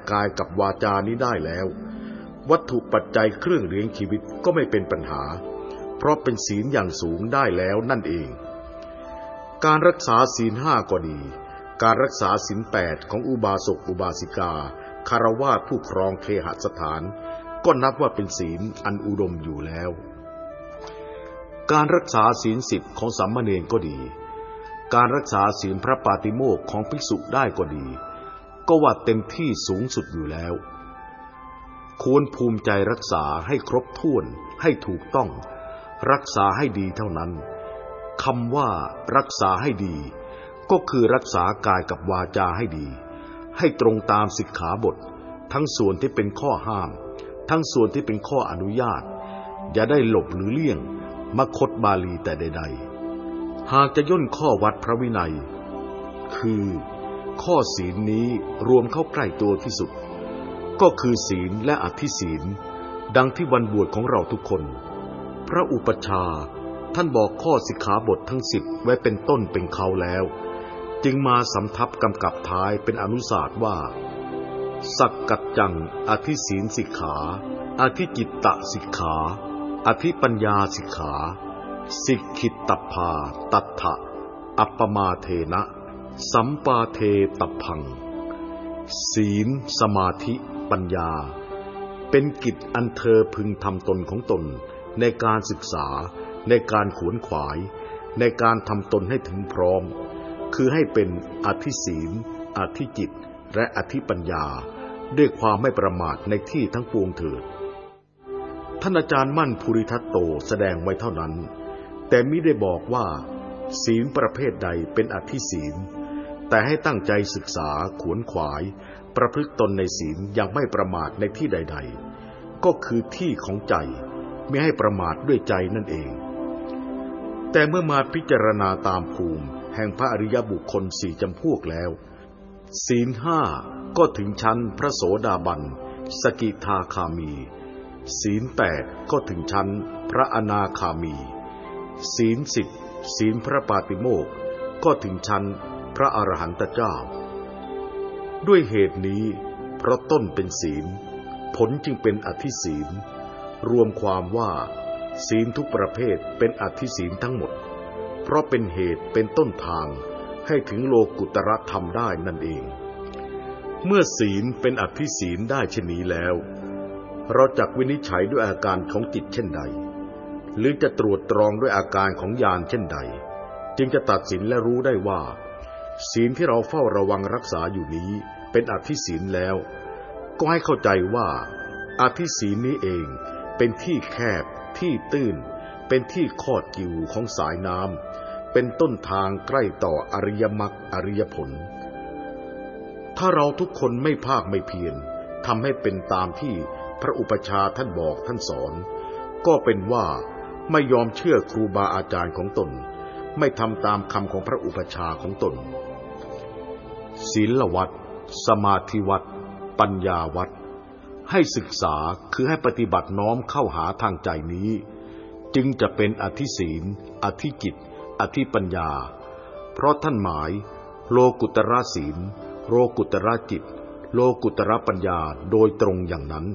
กายกับวาจานี้ได้แล้ววัตถุปัจจัยเครื่องเลี้ยงชีวิตก็ไม่เป็นปัญหาเพราะเป็นศีลอย่างสูงได้แล้วนั่นเองการรักษาศีล5ก็ดีการรักษาศีล8ของอุบาสกอุบาสิกาคฤหัสถ์ผู้ครองเคหสถานก็นับว่าเป็นศีลอันอุดมอยู่แล้วการรักษาศีล10ของสามเณรก็ดีการรักษาศีลพระปาติโมกข์ของภิกษุได้ก็ดีก็ว่าเต็มที่สูงสุดอยู่แล้วควรภูมิใจรักษาให้ครบถ้วนให้ถูกต้องรักษาให้ดีเท่านั้นคำว่ารักษาให้ดีก็คือรักษากายกับวาจาให้ดีให้ตรงตามสิกขาบททั้งส่วนที่เป็นข้อห้ามทั้งส่วนที่เป็นข้ออนุญาตอย่าได้หลบหรือเลี่ยงมคธบาลีแต่ใดๆหากจะย่นข้อวัดพระวินัยคือข้อศีลนี้รวมเข้าใกล้ตัวที่สุดก็คือศีลและอธิศีลดังที่วันบวชของเราทุกคนพระอุปัชฌาย์ท่านบอกข้อสิกขาบททั้ง10ไว้เป็นต้นเป็นเขาแล้วจึงมาสำทับกำกับท้ายเป็นอนุศาสตร์ว่าสักกัจจังอธิศีลสิกขาอธิจิตตสิกขาอธิปัญญาสิกขาสิกขิตตัพพาตัฏฐะอัปปมาเทนะสัมปาเทตัพพังศีลสมาธิปัญญาเป็นกิจอันเธอพึงทำตนของตนในการศึกษาในการขวนขวายในการทำตนให้ถึงพร้อมคือให้เป็นอธิศีลอธิจิตและอธิปัญญาด้วยความไม่ประมาทในที่ทั้งปวงเถิดท่านอาจารย์มั่นภูริทัตโตแสดงไว้เท่านั้นแต่มิได้บอกว่าศีลประเภทใดเป็นอธิศีลแต่ให้ตั้งใจศึกษาขวนขวายประพฤติตนในศีลอย่างไม่ประมาทในที่ใดๆก็คือที่ของใจไม่ให้ประมาทด้วยใจนั่นเองแต่เมื่อมาพิจารณาตามภูมิแห่งพระอริยบุคคล4จำพวกแล้วศีล5ก็ถึงชั้นพระโสดาบันสกิทาคามีศีล8ก็ถึงชั้นพระอนาคามีศีล10ศีลพระปาติโมกข์ก็ถึงชั้นพระอรหันตเจ้าด้วยเหตุนี้เพราะต้นเป็นศีลผลจึงเป็นอธิศีลรวมความว่าศีลทุกประเภทเป็นอธิศีลทั้งหมดเพราะเป็นเหตุเป็นต้นทางให้ถึงโลกุตรธรรมได้นั่นเองเมื่อศีลเป็นอธิศีลได้เช่นนี้แล้วเราจักวินิจฉัยด้วยอาการของจิตเช่นใดหรือจะตรวจตรองด้วยอาการของญาณเช่นใดจึงจะตัดสินและรู้ได้ว่าศีลที่เราเฝ้าระวังรักษาอยู่นี้เป็นอธิศีลแล้วก็ให้เข้าใจว่าอธิศีลนี้เองเป็นที่แคบที่ตื้นเป็นที่คอดกิวของสายน้ำเป็นต้นทางใกล้ต่ออริยมรรคอริยผลถ้าเราทุกคนไม่ภาคไม่เพียรทำให้เป็นตามที่พระอุปัชฌาย์ท่านบอกท่านสอนก็เป็นว่าไม่ยอมเชื่อครูบาอาจารย์ของตนไม่ทำตามคำของพระอุปัชฌาย์ของตนศีลวัดสมาธิวัดปัญญาวัดให้ศึกษาคือให้ปฏิบัติน้อมเข้าหาทางใจนี้จึงจะเป็นอธิศีลอธิจิตอธิปัญญาเพราะท่านหมายโลกุตระศีลโลกุตระจิตโลกุตระปัญญาโดยตรงอย่างนั้น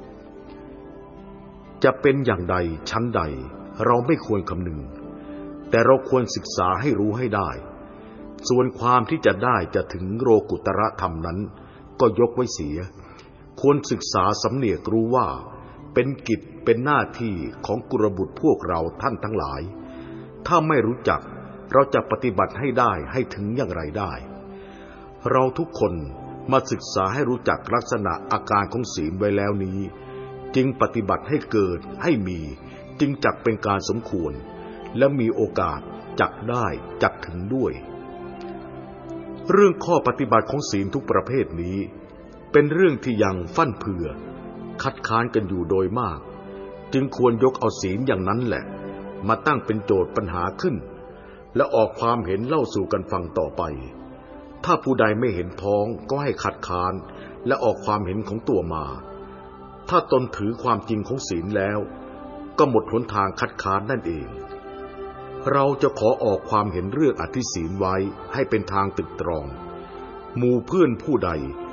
จะเป็นอย่างใดชั้นใดเราไม่ควรคำนึงแต่เราควรศึกษาให้รู้ให้ได้ส่วนความที่จะได้จะถึงโลกุตระธรรมนั้นก็ยกไว้เสียควรศึกษาสำเนียกรู้ว่าเป็นกิจเป็นหน้าที่ของกุลบุตรพวกเราท่านทั้งหลายถ้าไม่รู้จักเราจะปฏิบัติให้ได้ให้ถึงอย่างไรได้เราทุกคนมาศึกษาให้รู้จักลักษณะอาการของศีลไว้แล้วนี้จึงปฏิบัติให้เกิดให้มีจึงจักเป็นการสมควรและมีโอกาสจักได้จักถึงด้วยเรื่องข้อปฏิบัติของศีลทุกประเภทนี้เป็นเรื่องที่ยังฟั่นเฟือคัดค้านกันอยู่โดยมากจึงควรยกเอาศีลอย่างนั้นแหละมาตั้งเป็นโจทย์ปัญหาขึ้นและออกความเห็นเล่าสู่กันฟังต่อไปถ้าผู้ใดไม่เห็นพ้องก็ให้คัดค้านและออกความเห็นของตัวมาถ้าตนถือความจริงของศีลแล้วก็หมดหนทางคัดค้านนั่นเองเราจะขอออกความเห็นเรื่องอธิศีลไว้ให้เป็นทางตึกตรองหมู่เพื่อนผู้ใด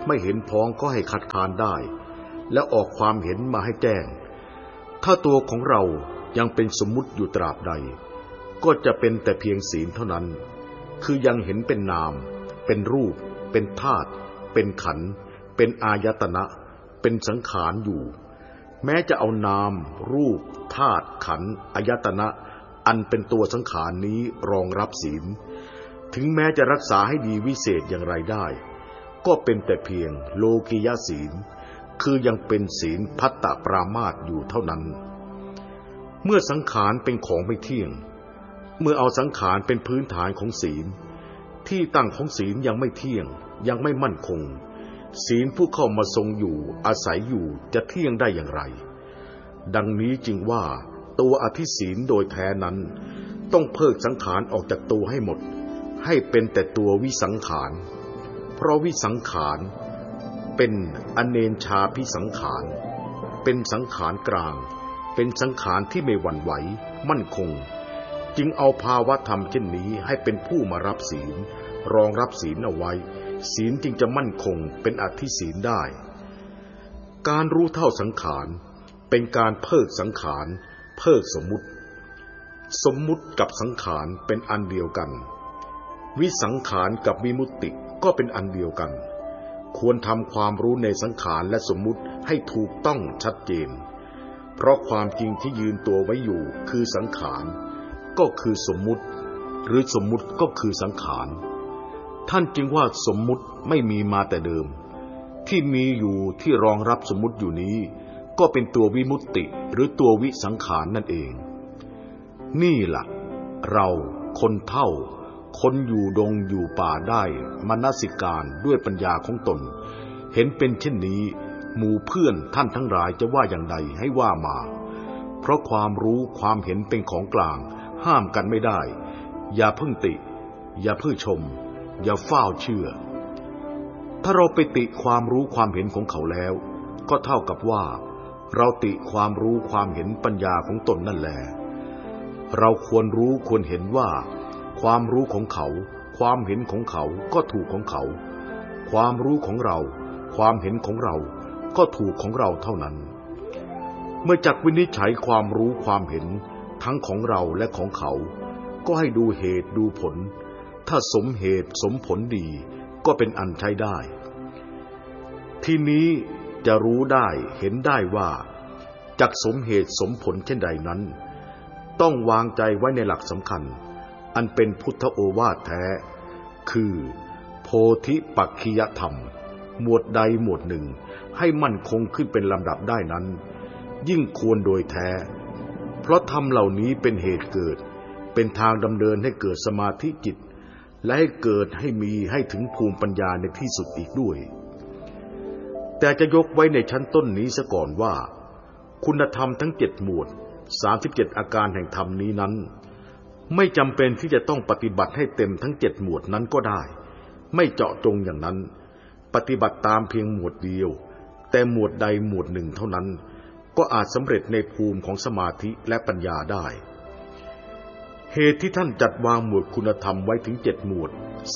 ไม่เห็นพ้องก็ให้คัดค้านได้และออกความเห็นมาให้แจ้งถ้าตัวของเรายังเป็นสมมุติอยู่ตราบใดก็จะเป็นแต่เพียงศีลเท่านั้นคือยังเห็นเป็นนามเป็นรูปเป็นธาตุเป็นขันธ์เป็นอายตนะเป็นสังขารอยู่แม้จะเอานามรูปธาตุขันธ์อายตนะอันเป็นตัวสังขารนี้รองรับศีลถึงแม้จะรักษาให้ดีวิเศษอย่างไรได้ก็เป็นแต่เพียงโลกิยศีลคือยังเป็นศีลภัตตปรามาสอยู่เท่านั้นเมื่อสังขารเป็นของไม่เที่ยงเมื่อเอาสังขารเป็นพื้นฐานของศีลที่ตั้งของศีลยังไม่เที่ยงยังไม่มั่นคงศีลผู้เข้ามาทรงอยู่อาศัยอยู่จะเที่ยงได้อย่างไรดังนี้จึงว่าตัวอธิศีลโดยแท้นั้นต้องเพิกสังขารออกจากตัวให้หมดให้เป็นแต่ตัววิสังขารเพราะวิสังขารเป็นอเนนชาภิสังขารเป็นสังขารกลางเป็นสังขารที่ไม่หวั่นไหวมั่นคงจึงเอาภาวะธรรมเช่นนี้ให้เป็นผู้มารับศีลรองรับศีลเอาไว้ศีลจึงจะมั่นคงเป็นอธิศีลได้การรู้เท่าสังขารเป็นการเพิกสังขารเพิกสมมุติสมมุติกับสังขารเป็นอันเดียวกันวิสังขารกับวิมุตติก็เป็นอันเดียวกันควรทำความรู้ในสังขารและสมมุติให้ถูกต้องชัดเจนเพราะความจริงที่ยืนตัวไว้อยู่คือสังขารก็คือสมมุติหรือสมมุติก็คือสังขารท่านจึงว่าสมมุติไม่มีมาแต่เดิมที่มีอยู่ที่รองรับสมมุติอยู่นี้ก็เป็นตัววิมุตติหรือตัววิสังขารนั่นเองนี่ล่ะเราคนเฒ่าคนอยู่ดงอยู่ป่าได้มนสิการด้วยปัญญาของตนเห็นเป็นเช่นนี้หมู่เพื่อนท่านทั้งหลายจะว่าอย่างใดให้ว่ามาเพราะความรู้ความเห็นเป็นของกลางห้ามกันไม่ได้อย่าเพิ่งติอย่าเพิ่งชมอย่าเฝ้าเชื่อถ้าเราไปติความรู้ความเห็นของเขาแล้วก็เท่ากับว่าเราติความรู้ความเห็นปัญญาของตนนั่นแหละเราควรรู้ควรเห็นว่าความรู้ของเขาความเห็นของเขาก็ถูกของเขาความรู้ของเราความเห็นของเราก็ถูกของเราเท่านั้นเมื่อจักวินิจฉัยความรู้ความเห็นทั้งของเราและของเขาก็ให้ดูเหตุดูผลถ้าสมเหตุสมผลดีก็เป็นอันใช้ได้ทีนี้จะรู้ได้เห็นได้ว่าจักสมเหตุสมผลเช่นใดนั้นต้องวางใจไว้ในหลักสำคัญอันเป็นพุทธโอวาทแท้คือโพธิปักขิยธรรมหมวดใดหมวดหนึ่งให้มั่นคงขึ้นเป็นลำดับได้นั้นยิ่งควรโดยแท้เพราะธรรมเหล่านี้เป็นเหตุเกิดเป็นทางดำเนินให้เกิดสมาธิจิตและให้เกิดให้มีให้ถึงภูมิปัญญาในที่สุดอีกด้วยแต่จะยกไว้ในชั้นต้นนี้ซะก่อนว่าคุณธรรมทั้ง7หมวด37อาการแห่งธรรมนี้นั้นไม่จำเป็นที่จะต้องปฏิบัติให้เต็มทั้ง7หมวดนั้นก็ได้ไม่เจาะจงอย่างนั้นปฏิบัติตามเพียงหมวดเดียวแต่หมวดใดหมวดหนึ่งเท่านั้นก็อาจสำเร็จในภูมิของสมาธิและปัญญาได้เหตุที่ท่านจัดวางหมวดคุณธรรมไว้ถึง7หมวด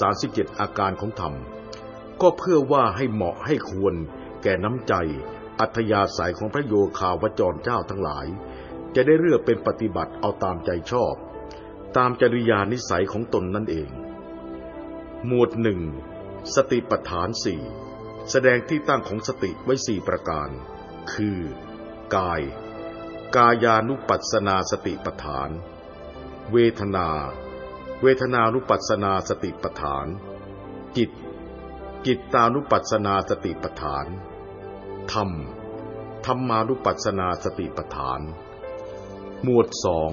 37อาการของธรรมก็เพื่อว่าให้เหมาะให้ควรแก่น้ำใจอัธยาศัยของพระโยคาวจรเจ้าทั้งหลายจะได้เลือกเป็นปฏิบัติเอาตามใจชอบตามจริยานิสัยของตนนั่นเองหมวด1สติปัฏฐาน4แสดงที่ตั้งของสติไว้4ประการคือกายกายานุปัสสนาสติปัฏฐานเวทนาเวทนานุปัสสนาสติปัฏฐานจิตจิตตานุปัสสนาสติปัฏฐานธรรมธรรมานุปัสสนาสติปัฏฐานหมวด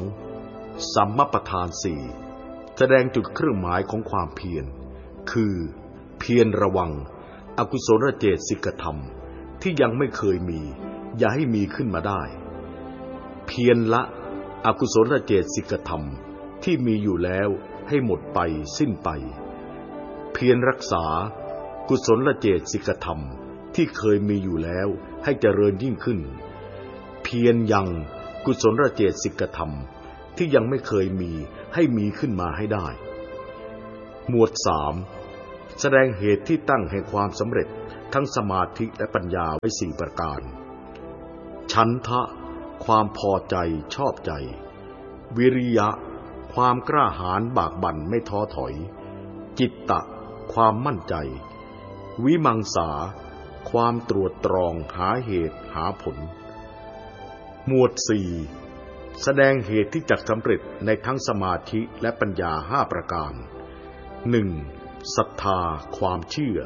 2สัมมัปปทาน4แสดงจุดเครื่องหมายของความเพียรคือเพียรระวังอกุศลเจสิกธรรมที่ยังไม่เคยมีอย่าให้มีขึ้นมาได้เพียรละอกุศลเจสิกธรรมที่มีอยู่แล้วให้หมดไปสิ้นไปเพียรรักษากุศลเจสิกธรรมที่เคยมีอยู่แล้วให้เจริญยิ่งขึ้นเพียรยังกุศลเจสิกธรรมที่ยังไม่เคยมีให้มีขึ้นมาให้ได้หมวดแสดงเหตุที่ตั้งแห่งความสำเร็จทั้งสมาธิและปัญญาไว้4ประการฉันทะความพอใจชอบใจวิริยะความกล้าหาญบากบั่นไม่ท้อถอยจิตตะความมั่นใจวิมังสาความตรวจตรองหาเหตุหาผลหมวด4แสดงเหตุที่จักสำเร็จในทั้งสมาธิและปัญญา5ประการ 1. ศรัทธาความเชื่อ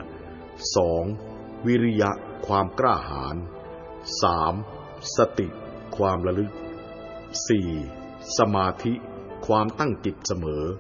2. วิริยะความกล้าหาญ 3. สติความระลึก 4. สมาธิความตั้งจิตเสมอ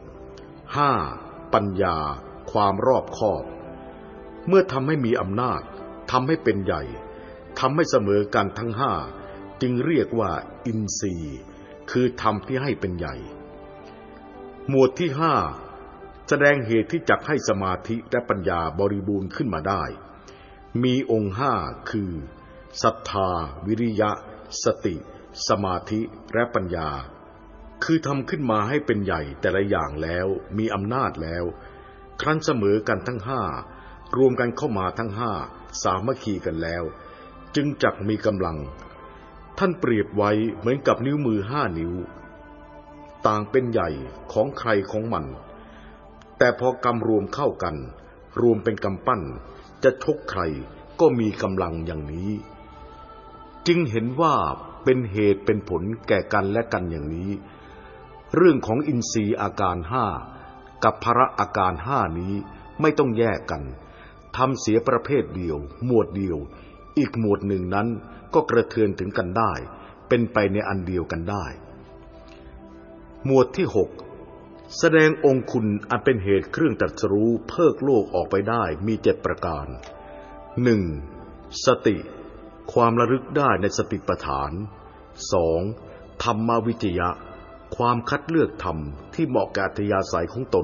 5. ปัญญาความรอบคอบเมื่อทำให้มีอำนาจทำให้เป็นใหญ่ทำให้เสมอกันทั้ง5จึงเรียกว่าอินทรีย์คือธรรมที่ให้เป็นใหญ่หมวดที่5แสดงเหตุที่จักให้สมาธิและปัญญาบริบูรณ์ขึ้นมาได้มีองค์5คือศรัทธาวิริยะสติสมาธิและปัญญาคือทำขึ้นมาให้เป็นใหญ่แต่ละอย่างแล้วมีอำนาจแล้วครั้นเสมอกันทั้ง5รวมกันเข้ามาทั้ง5สามัคคีกันแล้วจึงจักมีกำลังท่านเปรียบไว้เหมือนกับนิ้วมือ5นิ้วต่างเป็นใหญ่ของใครของมันแต่พอกำรวมเข้ากันรวมเป็นกำปั้นจะชกใครก็มีกำลังอย่างนี้จึงเห็นว่าเป็นเหตุเป็นผลแก่กันและกันอย่างนี้เรื่องของอินทรีย์อาการ5กับพละอาการ5นี้ไม่ต้องแยกกันทำเสียประเภทเดียวหมวดเดียวอีกหมวดหนึ่งนั้นก็กระเทือนถึงกันได้เป็นไปในอันเดียวกันได้หมวดที่6แสดงองค์คุณอันเป็นเหตุเครื่องตรัสรู้เพิกโลกออกไปได้มี7ประการ 1. สติความระลึกได้ในสติปัฏฐาน 2. ธรรมวิจยะความคัดเลือกธรรมที่เหมาะแก่อัธยาศัยของตน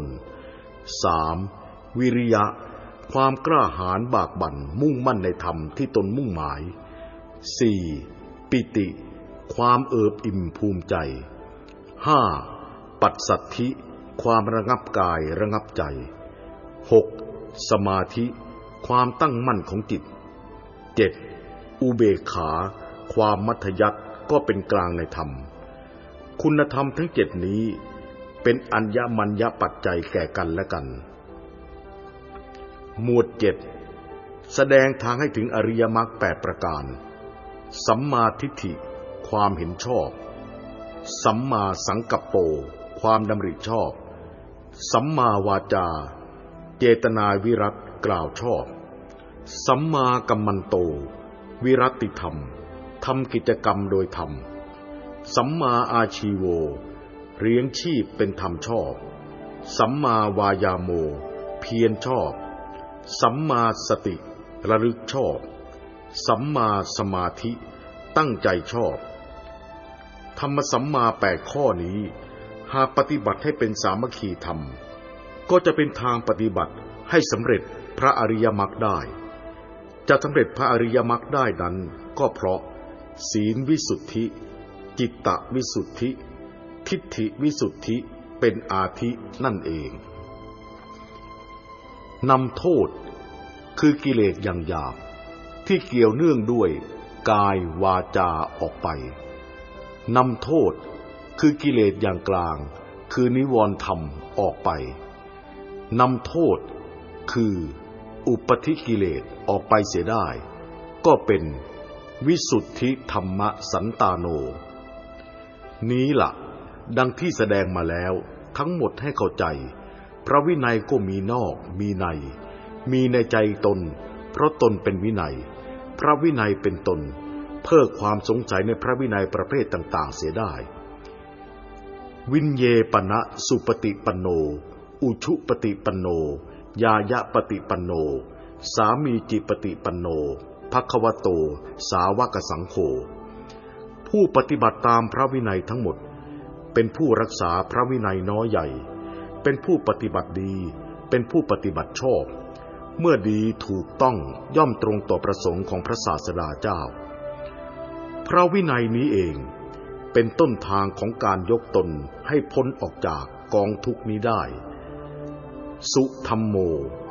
3. วิริยะความกล้าหาญบากบั่นมุ่งมั่นในธรรมที่ตนมุ่งหมาย 4. ปิติความเอิบอิ่มภูมิใจ 5. ปัสสัทธิความระงับกายระงับใจ 6. สมาธิความตั้งมั่นของจิต 7. อุเบกขาความมัธยัสถ์ก็เป็นกลางในธรรมคุณธรรมทั้ง7นี้เป็นอัญมัญญปัจจัยแก่กันและกันหมวด7แสดงทางให้ถึงอริยมรรค8ประการสัมมาทิฏฐิความเห็นชอบสัมมาสังกัปโปความดำริชอบสัมมาวาจาเจตนาวิรัติกล่าวชอบสัมมากัมมันโตวิรัติธรรมทำกิจกรรมโดยธรรมสัมมาอาชีโวเลี้ยงชีพเป็นธรรมชอบสัมมาวายาโมเพียรชอบสัมมาสติระลึกชอบสัมมาสมาธิตั้งใจชอบธรรมสัมมา8ข้อนี้หากปฏิบัติให้เป็นสามัคคีธรรมก็จะเป็นทางปฏิบัติให้สำเร็จพระอริยมรรคได้จะสำเร็จพระอริยมรรคได้นั้นก็เพราะศีลวิสุทธิจิตตวิสุทธิทิฏฐิวิสุทธิเป็นอาทินั่นเองนำโทษคือกิเลสอย่างหยาบที่เกี่ยวเนื่องด้วยกายวาจาออกไปนำโทษคือกิเลสอย่างกลางคือนิวรณ์ธรรมออกไปนำโทษคืออุปธิกิเลสออกไปเสียได้ก็เป็นวิสุทธิธรรมสันตาโนนี้ล่ะดังที่แสดงมาแล้วทั้งหมดให้เข้าใจพระวินัยก็มีนอกมีในมีในใจตนเพราะตนเป็นวินัยพระวินัยเป็นตนเพิกความสงสัยในพระวินัยประเภทต่างๆเสียได้วินเยปนะสุปฏิปันโนอุชุปฏิปันโนยายะปฏิปันโนสามีจิปฏิปันโนภควโตสาวกสังโฆผู้ปฏิบัติตามพระวินัยทั้งหมดเป็นผู้รักษาพระวินัยน้อยใหญ่เป็นผู้ปฏิบัติดีเป็นผู้ปฏิบัติชอบเมื่อดีถูกต้องย่อมตรงต่อประสงค์ของพระศาสดาเจ้าพระวินัยนี้เองเป็นต้นทางของการยกตนให้พ้นออกจากกองทุกข์นี้ได้สุธัมโม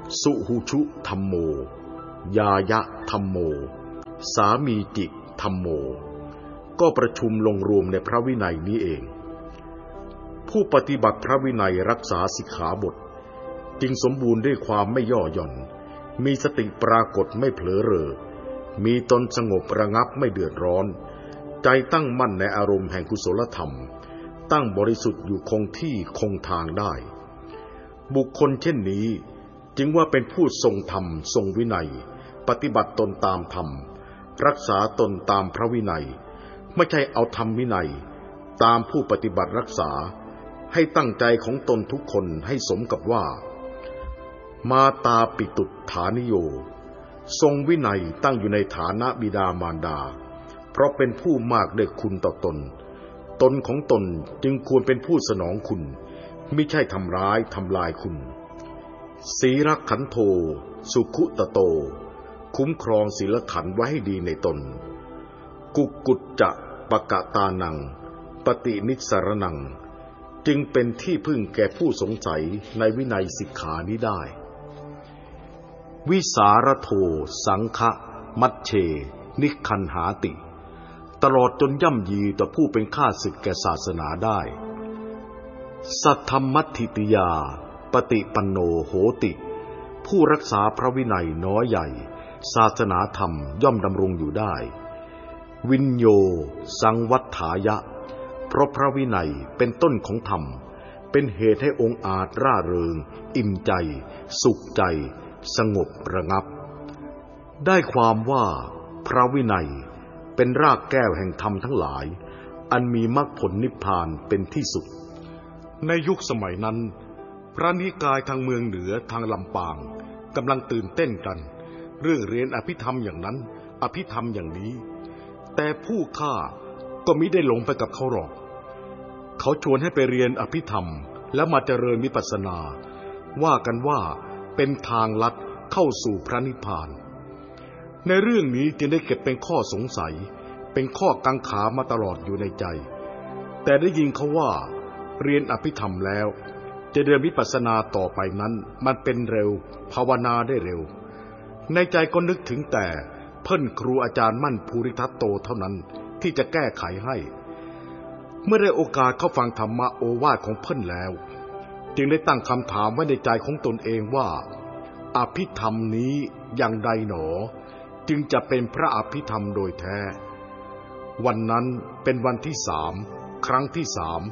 สุหุชุธัมโมยายะธัมโมสามีจิธัมโมก็ประชุมลงรวมในพระวินัยนี้เองผู้ปฏิบัติพระวินัยรักษาสิกขาบทจึงสมบูรณ์ด้วยความไม่ย่อหย่อนมีสติปรากฏไม่เผลอเรอมีตนสงบระงับไม่เดือดร้อนใจตั้งมั่นในอารมณ์แห่งกุศลธรรมตั้งบริสุทธิ์อยู่คงที่คงทางได้บุคคลเช่นนี้จึงว่าเป็นผู้ทรงธรรมทรงวินัยปฏิบัติตนตามธรรมรักษาตนตามพระวินัยไม่ใช่เอาธรรมวินัยตามผู้ปฏิบัติรักษาให้ตั้งใจของตนทุกคนให้สมกับว่ามาตาปิตุฐานิโยทรงวินัยตั้งอยู่ในฐานะบิดามารดาเพราะเป็นผู้มากด้วยคุณต่อตนตนของตนจึงควรเป็นผู้สนองคุณมิใช่ทำร้ายทำลายคุณศีลขันโธสุขุตโตคุ้มครองศีลขันธ์ไว้ให้ดีในตนกุกุจจะปกตานังปฏินิสรนังจึงเป็นที่พึ่งแก่ผู้สงสัยในวินัยสิกขานี้ได้วิสารโธสังฆมัชเชนิคันหาติตลอดจนย่ำยีต่อผู้เป็นข้าศึกแก่ศาสนาได้สัทธมมัทธิติยาปฏิปันโนโหติผู้รักษาพระวินัยน้อยใหญ่ศาสนาธรรมย่อมดำรงอยู่ได้วินโยสังวัฏฐายะเพราะพระวินัยเป็นต้นของธรรมเป็นเหตุให้องค์อาจร่าเริงอิ่มใจสุขใจสงบระงับได้ความว่าพระวินัยเป็นรากแก้วแห่งธรรมทั้งหลายอันมีมรรคผลนิพพานเป็นที่สุดในยุคสมัยนั้นพระนิกายทางเมืองเหนือทางลำปางกำลังตื่นเต้นกันเรื่องเรียนอภิธรรมอย่างนั้นอภิธรรมอย่างนี้แต่ผู้ฆ่าก็มิได้หลงไปกับเขาหรอกเขาชวนให้ไปเรียนอภิธรรมแล้วมาเจริญวิปัสสนาว่ากันว่าเป็นทางลัดเข้าสู่พระนิพพานในเรื่องนี้จึงได้เก็บเป็นข้อสงสัยเป็นข้อกังขามาตลอดอยู่ในใจแต่ได้ยินเขาว่าเรียนอภิธรรมแล้วจะเดินวิปัสสนาต่อไปนั้นมันเป็นเร็วภาวนาได้เร็วในใจก็นึกถึงแต่เพิ่นครูอาจารย์มั่นภูริทัตโตเท่านั้นที่จะแก้ไขให้เมื่อได้โอกาสเข้าฟังธรรมะโอวาทของเพิ่นแล้วจึงได้ตั้งคำถามไว้ในใจของตนเองว่าอภิธรรมนี้อย่างใดหนอจึงจะเป็นพระอภิธรรมโดยแท้วันนั้นเป็นวันที่3ครั้งที่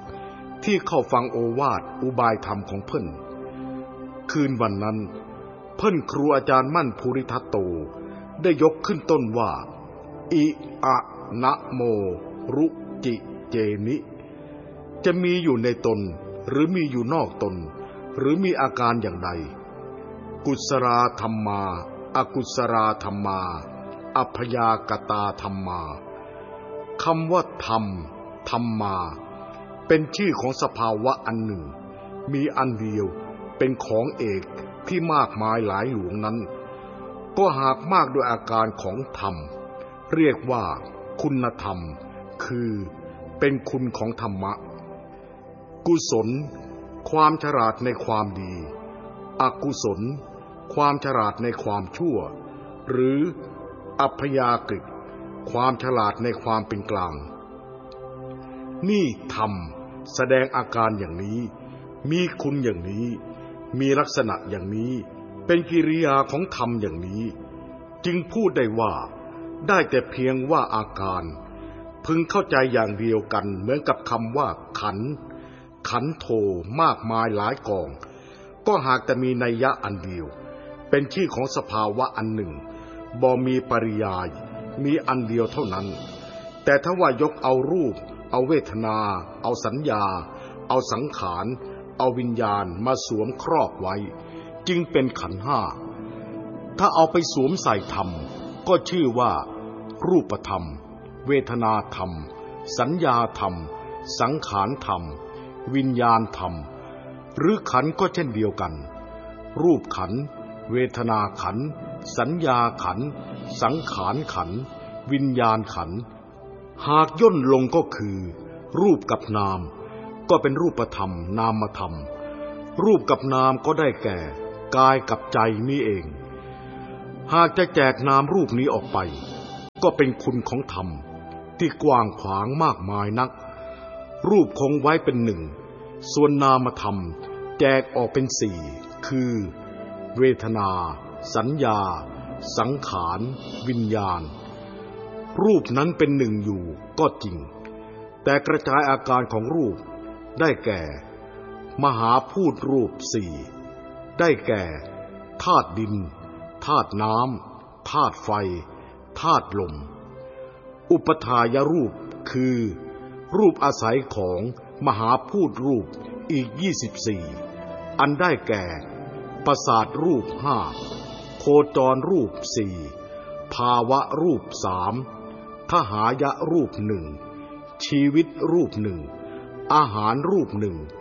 3ที่เข้าฟังโอวาทอุบายธรรมของเพิ่นคืนวันนั้นเพิ่นครูอาจารย์มั่นภูริทัตโตได้ยกขึ้นต้นว่าอิอะนะโมรุจิเจนิจะมีอยู่ในตนหรือมีอยู่นอกตนหรือมีอาการอย่างใดกุศลธรรมาอกุศลธรรมาอัพยากตาธรรมาคำว่าธรรมธรรมาเป็นชื่อของสภาวะอันหนึ่งมีอันเดียวเป็นของเอกที่มากมายหลายหลวงนั้นก็หากมากโดยอาการของธรรมเรียกว่าคุณธรรมคือเป็นคุณของธรรมะกุศลความฉลาดในความดีอกุศลความฉลาดในความชั่วหรืออัพยากฤิความฉลาดในความเป็นกลางนี่ธรรมแสดงอาการอย่างนี้มีคุณอย่างนี้มีลักษณะอย่างนี้เป็นกิริยาของธรรมอย่างนี้จึงพูดได้ว่าได้แต่เพียงว่าอาการพึงเข้าใจอย่างเดียวกันเหมือนกับคำว่าขันขันโธมากมายหลายกองก็หากแต่มีนัยยะอันเดียวเป็นชื่อของสภาวะอันหนึ่งบ่มีปริยายมีอันเดียวเท่านั้นแต่ถ้าว่ายกเอารูปเอาเวทนาเอาสัญญาเอาสังขารเอาวิญญาณมาสวมครอบไว้จึงเป็นขันธ์ห้าถ้าเอาไปสวมใส่ธรรมก็ชื่อว่ารูปธรรมเวทนาธรรมสัญญาธรรมสังขารธรรมวิญญาณธรรมหรือขันธ์ก็เช่นเดียวกันรูปขันธ์เวทนาขันธ์สัญญาขันธ์สังขารขันธ์วิญญาณขันธ์หากย่นลงก็คือรูปกับนามก็เป็นรูปธรรมนามธรรมรูปกับนามก็ได้แก่กายกับใจนี้เองหากจะแจกนามรูปนี้ออกไปก็เป็นคุณของธรรมที่กว้างขวางมากมายนักรูปคงไว้เป็นหนึ่งส่วนนามธรรมแจกออกเป็นสี่คือเวทนาสัญญาสังขารวิญญาณรูปนั้นเป็นหนึ่งอยู่ก็จริงแต่กระจายอาการของรูปได้แก่มหาพูดรูปสี่ได้แก่ธาตุดินธาตุน้ำธาตุไฟธาตุลมอุปทายรูปคือรูปอาศัยของมหาพูดรูปอีก24อันได้แก่ประสาทรูป5โคจรรูป4ภาวะรูป3ทหายะรูป1ชีวิตรูป1อาหารรูป1